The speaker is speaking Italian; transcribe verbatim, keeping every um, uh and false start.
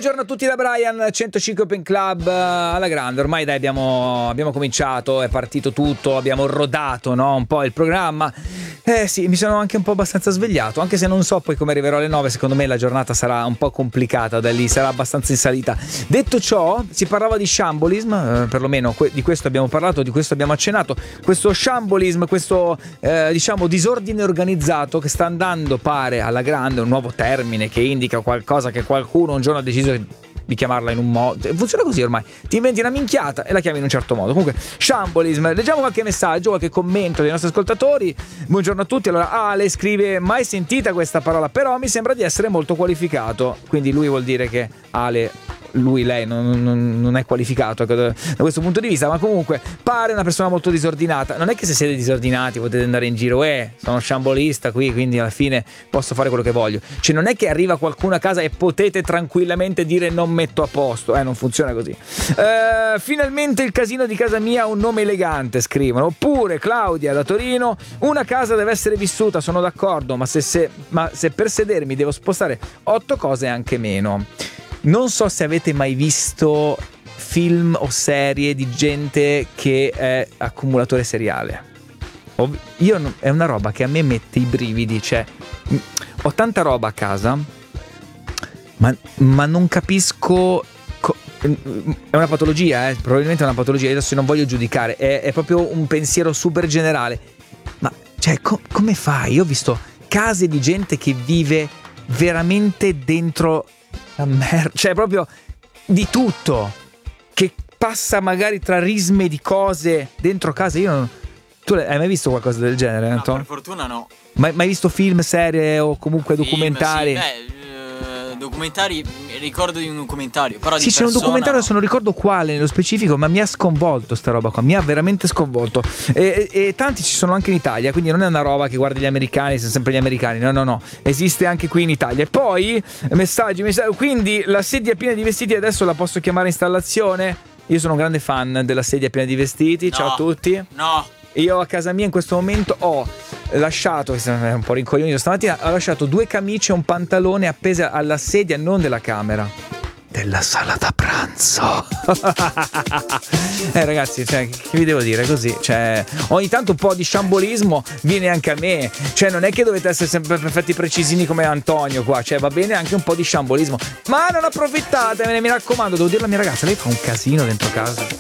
Buongiorno a tutti da Brian, centocinque Open Club alla grande. Ormai dai abbiamo, abbiamo cominciato, è partito tutto, abbiamo rodato, no? Un po' il programma. Eh sì, mi sono anche un po' abbastanza svegliato, anche se non so poi come arriverò alle nove. Secondo me la giornata sarà un po' complicata da lì, sarà abbastanza in salita. Detto ciò, si parlava di shambolism, eh, perlomeno que- di questo abbiamo parlato, di questo abbiamo accennato. Questo shambolism, questo eh, diciamo disordine organizzato che sta andando, pare, alla grande, un nuovo termine che indica qualcosa che qualcuno un giorno ha deciso di chiamarla in un modo. Funziona così ormai, ti inventi una minchiata e la chiami in un certo modo. Comunque, shambolism. Leggiamo qualche messaggio, qualche commento dei nostri ascoltatori. Buongiorno a tutti. Allora, Ale scrive: mai sentita questa parola, però mi sembra di essere molto qualificato. Quindi lui vuol dire che Ale, lui, lei non, non, non è qualificato da questo punto di vista, ma comunque pare una persona molto disordinata. Non è che se siete disordinati potete andare in giro, eh, sono sciambolista qui, quindi alla fine posso fare quello che voglio. Cioè non è che arriva qualcuno a casa e potete tranquillamente dire non metto a posto, eh, non funziona così. Eh, finalmente il casino di casa mia ha un nome elegante, scrivono. Oppure Claudia da Torino: una casa deve essere vissuta, sono d'accordo, ma se, se, ma se per sedermi devo spostare otto cose anche meno. Non so se avete mai visto film o serie di gente che è accumulatore seriale. Io no, è una roba che a me mette i brividi, cioè ho tanta roba a casa, ma, ma non capisco. Co- è una patologia, eh? Probabilmente è una patologia. Adesso non voglio giudicare, è, è proprio un pensiero super generale. Ma cioè, co- come fai? Io ho visto case di gente che vive veramente dentro la merda, cioè proprio di tutto, che passa magari tra risme di cose dentro casa. Io non... Tu hai mai visto qualcosa del genere, no, Anton? Per fortuna no. Mai, mai visto film, serie o comunque film, documentari? Sì, beh, eh, documentari, ricordo di un documentario, però sì, di c'è un documentario, no. adesso non ricordo quale nello specifico, ma mi ha sconvolto sta roba qua, mi ha veramente sconvolto. E, e, e tanti ci sono anche in Italia, quindi non è una roba che guardi gli americani, sono sempre gli americani, no no no, esiste anche qui in Italia. E poi messaggi, messaggi quindi la sedia piena di vestiti adesso la posso chiamare installazione? Io sono un grande fan della sedia piena di vestiti. No, ciao a tutti. No. Io a casa mia in questo momento ho lasciato, è un po' rincoglionito stamattina, ho lasciato due camicie e un pantalone appese alla sedia, non della camera, della sala da pranzo. Eh ragazzi, cioè, che vi devo dire, così, cioè, ogni tanto un po' di sciambolismo viene anche a me, cioè non è che dovete essere sempre perfetti precisini come Antonio qua, cioè va bene anche un po' di sciambolismo, ma non approfittatevene, mi raccomando. Devo dire alla mia ragazza, lei fa un casino dentro casa.